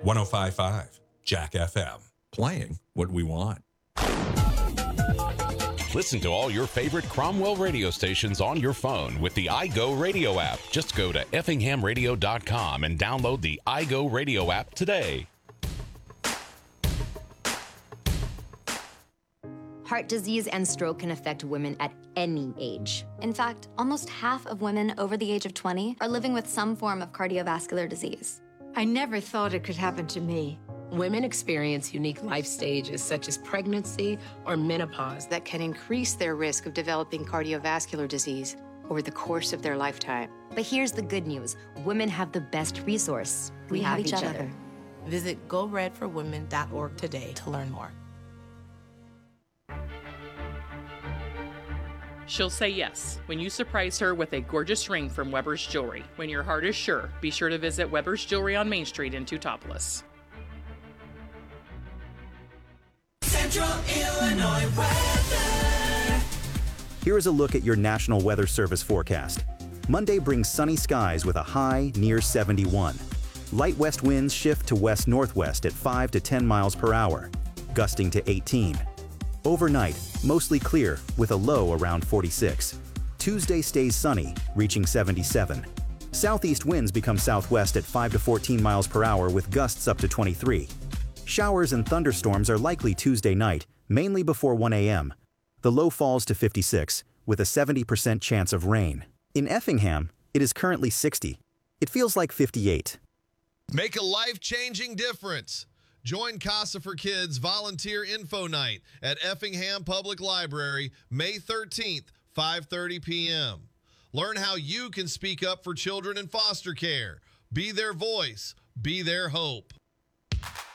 105.5 Jack FM. Playing what we want. Listen to all your favorite Cromwell radio stations on your phone with the iGo Radio app. Just go to effinghamradio.com and download the iGo Radio app today. Heart disease and stroke can affect women at any age. In fact, almost half of women over the age of 20 are living with some form of cardiovascular disease. I never thought it could happen to me. Women experience unique life stages such as pregnancy or menopause that can increase their risk of developing cardiovascular disease over the course of their lifetime. But here's the good news. Women have the best resource. We have each other. Visit GoRedForWomen.org today to learn more. She'll say yes when you surprise her with a gorgeous ring from Weber's Jewelry. When your heart is sure, be sure to visit Weber's Jewelry on Main Street in Teutopolis. Central Illinois weather. Here is a look at your National Weather Service forecast. Monday brings sunny skies with a high near 71. Light west winds shift to west-northwest at 5 to 10 miles per hour, gusting to 18. Overnight, mostly clear with a low around 46. Tuesday stays sunny, reaching 77. Southeast winds become southwest at 5 to 14 miles per hour with gusts up to 23. Showers and thunderstorms are likely Tuesday night, mainly before 1 a.m. The low falls to 56, with a 70% chance of rain. In Effingham, it is currently 60. It feels like 58. Make a life-changing difference. Join Casa for Kids Volunteer Info Night at Effingham Public Library, May 13th, 5:30 p.m. Learn how you can speak up for children in foster care. Be their voice. Be their hope.